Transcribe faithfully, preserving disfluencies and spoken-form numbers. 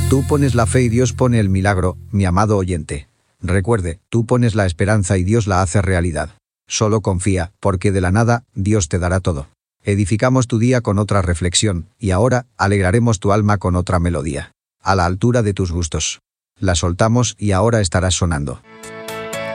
Tú pones la fe y Dios pone el milagro, mi amado oyente. Recuerde, tú pones la esperanza y Dios la hace realidad. Solo confía, porque de la nada, Dios te dará todo. Edificamos tu día con otra reflexión, y ahora, alegraremos tu alma con otra melodía. A la altura de tus gustos. La soltamos y ahora estarás sonando.